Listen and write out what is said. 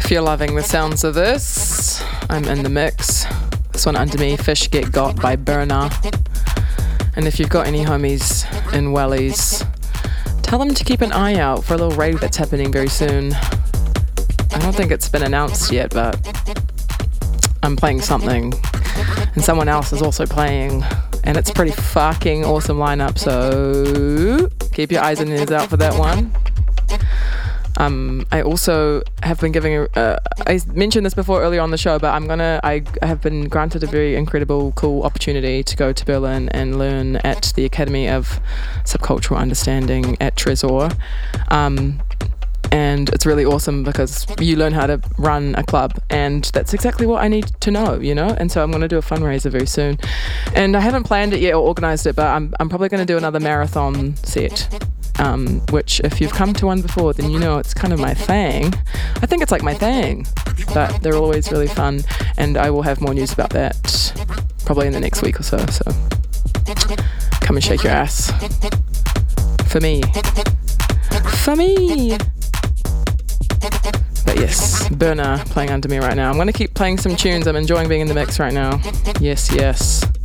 If you're loving the sounds of this, I'm in the mix. This one under me, Fish Get Got by Burner. And if you've got any homies in Wellies, tell them to keep an eye out for a little rave that's happening very soon. I don't think it's been announced yet, but I'm playing something and someone else is also playing, and it's a pretty fucking awesome lineup, so keep your eyes and ears out for that one. I also have been giving I mentioned this before earlier on the show, but I have been granted a very incredible, cool opportunity to go to Berlin and learn at the Academy of Subcultural Understanding at Tresor. And it's really awesome because you learn how to run a club, and that's exactly what I need to know, you know? And so I'm going to do a fundraiser very soon. And I haven't planned it yet or organised it, but I'm probably going to do another marathon set, which if you've come to one before, then you know it's kind of my thing. I think it's like my thing, but they're always really fun, and I will have more news about that probably in the next week or so. So come and shake your ass. For me. For me! But yes, Burner playing under me right now. I'm going to keep playing some tunes. I'm enjoying being in the mix right now. Yes, yes.